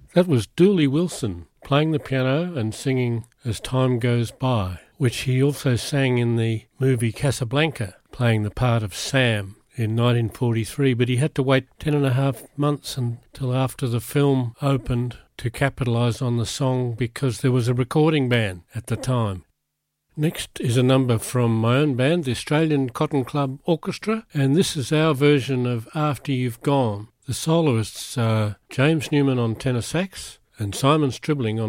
That was Dooley Wilson playing the piano and singing As Time Goes By, which he also sang in the movie Casablanca, playing the part of Sam in 1943, but he had to wait 10.5 months until after the film opened to capitalise on the song because there was a recording ban at the time. Next is a number from my own band, the Australian Cotton Club Orchestra, and this is our version of After You've Gone. The soloists are James Newman on tenor sax and Simon Stribling on